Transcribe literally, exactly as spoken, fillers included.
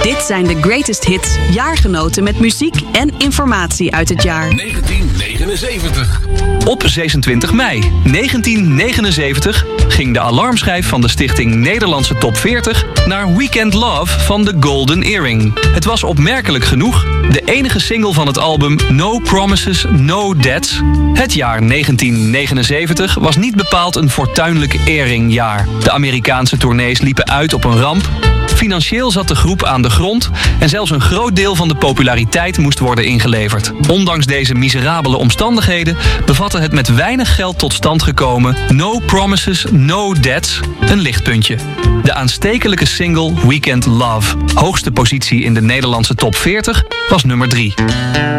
Dit zijn de greatest hits, jaargenoten met muziek en informatie uit het jaar. negentien negenenzeventig. Op zesentwintig mei negentien negenenzeventig ging de alarmschijf van de stichting Nederlandse Top veertig naar Weekend Love van The Golden Earring. Het was opmerkelijk genoeg de enige single van het album No Promises, No Debts. Het jaar negentien negenenzeventig was niet bepaald een fortuinlijk Earring-jaar. De Amerikaanse tournees liepen uit op een ramp. Financieel zat de groep aan de grond en zelfs een groot deel van de populariteit moest worden ingeleverd. Ondanks deze miserabele omstandigheden bevatte het met weinig geld tot stand gekomen No Promises, No Debts een lichtpuntje. De aanstekelijke single Weekend Love, hoogste positie in de Nederlandse top veertig, was nummer drie.